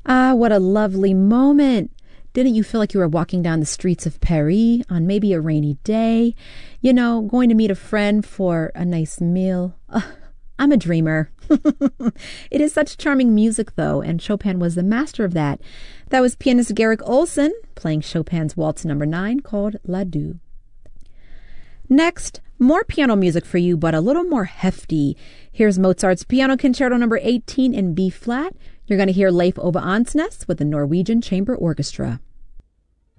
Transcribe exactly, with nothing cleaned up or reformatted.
Ah, what a lovely moment. Didn't you feel like you were walking down the streets of Paris on maybe a rainy day? You know, going to meet a friend for a nice meal? Uh, I'm a dreamer. It is such charming music, though, and Chopin was the master of that. That was pianist Garrick Olson playing Chopin's Waltz number nine called L'Adieu. Next, more piano music for you, but a little more hefty. Here's Mozart's Piano Concerto number eighteen in B-flat. You're going to hear Leif Ove Ansnes with the Norwegian Chamber Orchestra.